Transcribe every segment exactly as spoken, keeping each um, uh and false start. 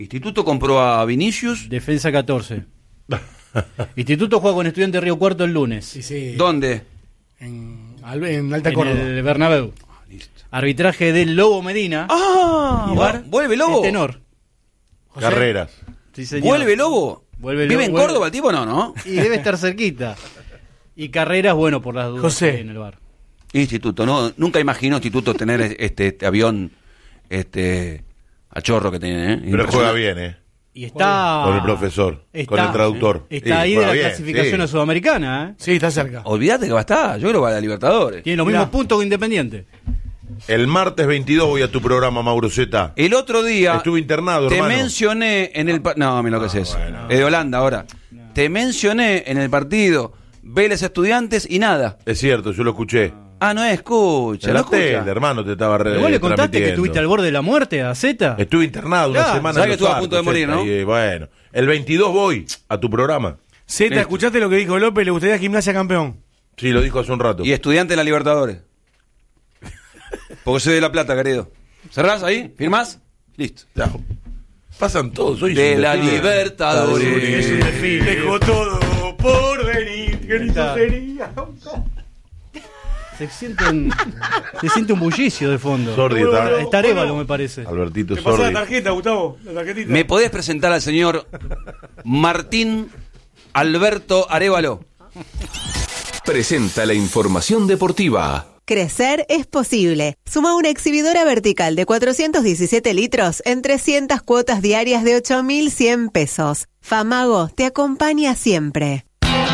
Instituto compró a Vinicius. Defensa catorce. Instituto juega con Estudiante de Río Cuarto el lunes. Sí, sí. ¿Dónde? En, en Alta en Córdoba. el Bernabéu. Ah, listo. Arbitraje del Lobo Medina. Ah, Y Bar- ¿vuelve Lobo? el tenor. José. Carreras. Sí, señor. ¿Vuelve Lobo? Vuelve ¿Vive Lobo, en vuelve. Córdoba el tipo? No, ¿no? Y debe estar cerquita. Y Carreras, bueno, por las dudas José. en el bar. Instituto, no, nunca imaginó Instituto tener este, este avión este a chorro que tiene, ¿eh? Pero juega bien, ¿eh? Y está... Con el profesor, está- con el traductor. Está Sí, ahí de juega la bien, clasificación sí. a Sudamericana, ¿eh? Sí, está cerca. Olvídate que va a estar, yo creo que va a la Libertadores. Tiene los Mirá. mismos puntos que Independiente. El martes veintidós voy a tu programa, Mauro Zeta. El otro día Estuve internado, te hermano. mencioné en el pa- no, me lo que es eso. bueno. Es de Holanda ahora. Te mencioné en el partido Vélez Estudiantes y nada. Es cierto, yo lo escuché. Ah, no escucha, En lo la tele, escucha. hermano, te estaba re ¿Pero vos le contaste que transmitiendo. estuviste al borde de la muerte a Z? Estuve internado una Claro, semana. sabés en que los estuve a punto de Arcos, morir, Zeta, ¿no? y, eh, bueno, el veintidós voy a tu programa. Zeta, Listo. ¿escuchaste lo que dijo López? Le gustaría Gimnasia campeón. Sí, lo dijo hace un rato. Y Estudiantes de la Libertadores. Porque soy de La Plata, querido. ¿Cerrás ahí? ¿Firmás? Listo. Ya. Pasan todos. Soy De un la desfile. Libertadores. Es un desfile. Dejó todo por venir. Qué lindo Está. sería. Se siente un, se siente un bullicio de fondo. Sordi Bueno, está. bueno. Está Arévalo, me parece. Albertito Te pasó la Sordi. tarjeta, Gustavo. La tarjetita. ¿Me podés presentar al señor Martín Alberto Arévalo? Presenta la información deportiva. Crecer es posible. Suma una exhibidora vertical de cuatrocientos diecisiete litros en trescientas cuotas diarias de ocho mil cien pesos. Famago te acompaña siempre.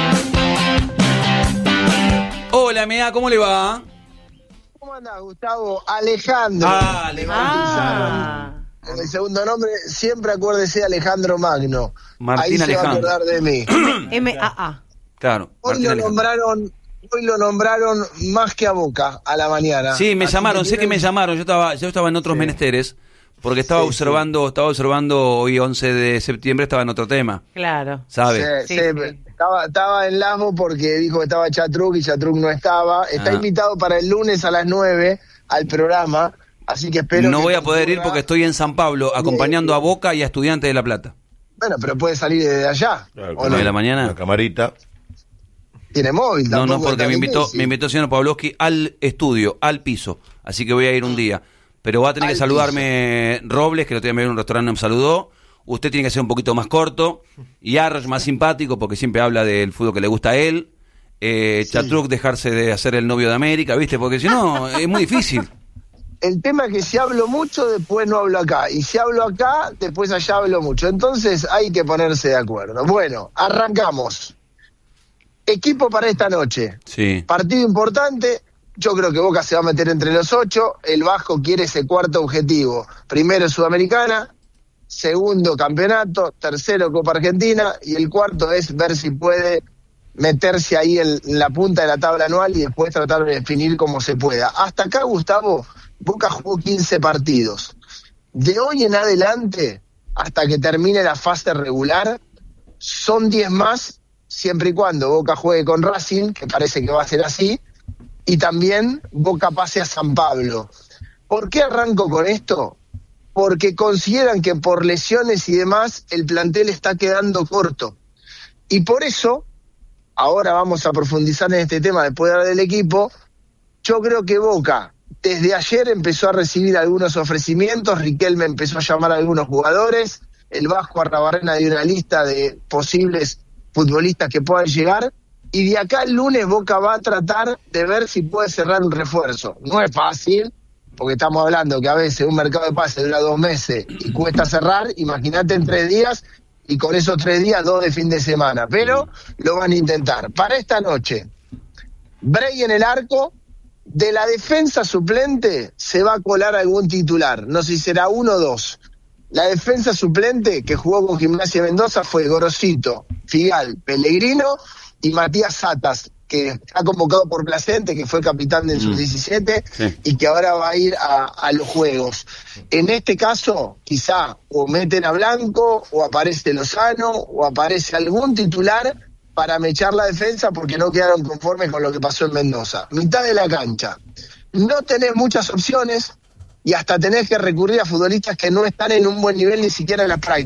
Hola, Mea, ¿cómo le va? ¿Cómo andás, Gustavo? Alejandro. Ah, le Ah. En el segundo nombre, siempre acuérdese de Alejandro Magno. Martín Ahí se va a Alejandro. acordar de mí. M A A. Claro. Hoy Martín lo Alejandro. nombraron, hoy lo nombraron más que a Boca a la mañana. Sí, me Así llamaron, sé que tienen- me llamaron. Yo estaba, yo estaba en otros Sí. menesteres porque estaba Sí, observando, estaba observando hoy once de septiembre, estaba en otro tema, Claro. ¿sabe? Sí, Sí, sí, sí. Estaba, estaba en Lasmo porque dijo que estaba Chatruc y Chatruc no estaba. Está Ah. invitado para el lunes a las nueve al programa, así que espero No que voy a poder ir concurra. porque estoy en San Pablo acompañando a Boca y a Estudiantes de La Plata. Bueno, pero puede salir desde allá. Claro, ¿o con no? de la mañana. La camarita. Tiene móvil. No, no, tampoco porque es me tan invitó, difícil. me invitó el señor Pavlovsky al estudio, al piso. Así que voy a ir un día. Pero va a tener que Al saludarme Robles, que lo tenía que ver en un restaurante, me saludó. Usted tiene que ser un poquito más corto. Y Arroyo más simpático, porque siempre habla del fútbol que le gusta a él. Eh, Sí. Chatruc dejarse de hacer el novio de América, ¿viste? Porque si no, es muy difícil. El tema es que si hablo mucho, después no hablo acá. Y si hablo acá, después allá hablo mucho. Entonces hay que ponerse de acuerdo. Bueno, arrancamos. Equipo para esta noche. Sí. Partido importante. Yo creo que Boca se va a meter entre los ocho. El Vasco quiere ese cuarto objetivo. Primero Sudamericana, segundo campeonato, tercero Copa Argentina y el cuarto es ver si puede meterse ahí en la punta de la tabla anual y después tratar de definir como se pueda. Hasta acá, Gustavo, Boca jugó quince partidos. De hoy en adelante, hasta que termine la fase regular, son diez más, siempre y cuando Boca juegue con Racing, que parece que va a ser así, y también Boca pase a San Pablo. ¿Por qué arranco con esto? Porque consideran que por lesiones y demás el plantel está quedando corto. Y por eso, ahora vamos a profundizar en este tema después de hablar del equipo, yo creo que Boca desde ayer empezó a recibir algunos ofrecimientos, Riquelme empezó a llamar a algunos jugadores, el Vasco Arrabarrena dio una lista de posibles futbolistas que puedan llegar, y de acá el lunes Boca va a tratar de ver si puede cerrar un refuerzo. No es fácil, porque estamos hablando que a veces un mercado de pases dura dos meses y cuesta cerrar, imagínate en tres días, y con esos tres días dos de fin de semana, pero lo van a intentar. Para esta noche, Bray en el arco, de la defensa suplente se va a colar algún titular, no sé si será uno o dos. La defensa suplente que jugó con Gimnasia Mendoza fue Gorosito, Figal, Pellegrino y Matías Satas, que está convocado por Placente, que fue capitán del Mm. sub diecisiete Sí. y que ahora va a ir a, a los juegos. En este caso, quizá o meten a Blanco, o aparece Lozano, o aparece algún titular para mechar la defensa porque no quedaron conformes con lo que pasó en Mendoza. Mitad de la cancha. No tenés muchas opciones. y hasta tenés que recurrir a futbolistas que no están en un buen nivel ni siquiera en la práctica.